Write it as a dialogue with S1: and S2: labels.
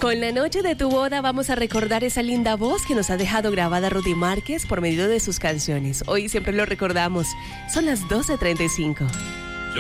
S1: Con la noche de tu boda vamos a recordar esa linda voz que nos ha dejado grabada Rudy Márquez por medio de sus canciones. Hoy siempre lo recordamos. Son las 12:35.